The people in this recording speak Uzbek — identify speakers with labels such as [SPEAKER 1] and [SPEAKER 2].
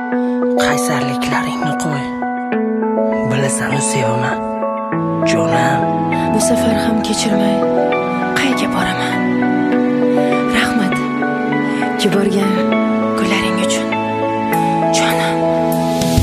[SPEAKER 1] qaysarliklaringni qo'y. Bilasan, sevaman. Jonim,
[SPEAKER 2] bu safar ham kechirmay qayga boraman. Rahmat. Yuborgan